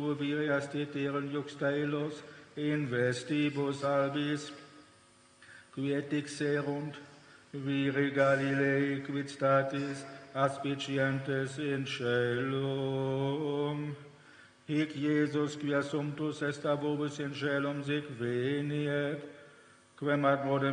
tu virias teterum juxtailos in vestibus albis, qui et dixerunt, viri Galilei quid statis aspicientes in caelum. Hic Iesus, qui assumptus est ab vobis in caelum sic veniet, quem ad modem